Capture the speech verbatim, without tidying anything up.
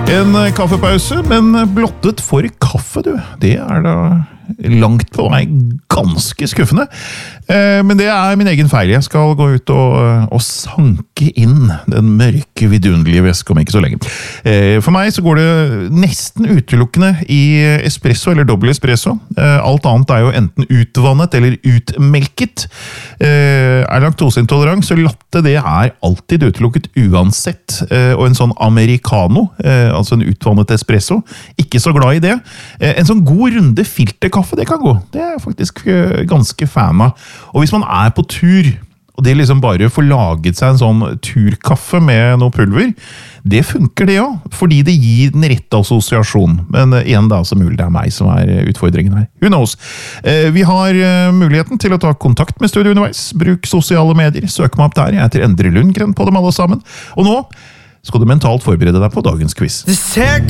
En kaffepause, men blottet for kaffe, du. Det er da langt på vei ganske skuffende. Men det er min egen feil. Jeg skal gå ut og, og sanke inn den mørke, vidunderlige væske om ikke så lenge. For meg så går det nesten utelukkende i espresso eller dobbel espresso. Alt annet er jo enten utvannet eller utmelket. Er laktoseintolerant, så latte det er alltid utelukket uansett. Og en sånn americano, altså en utvannet espresso, ikke så glad i det. En sånn god runde filterkaffe, det kan gå. Det er faktisk ganske fan av. Og hvis man er på tur, og det liksom bare får laget seg en sånn turkaffe med noe pulver, det funker det også, fordi det gir den rette assosiasjon. Men igjen da, så mulig det er meg som er utfordringen her. Who knows? Vi har muligheten til å ta kontakt med Studio underveis. Bruk sosiale medier, søk meg opp der. Jeg heter Endre Lundgren på dem alle sammen. Og nå skal du mentalt forberede deg på dagens quiz.